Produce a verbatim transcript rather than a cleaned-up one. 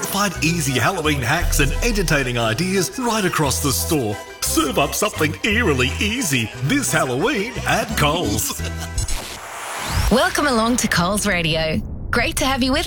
Find easy Halloween hacks and entertaining ideas right across the store. Serve up something eerily easy this Halloween at Coles. Welcome along to Coles Radio. Great to have you with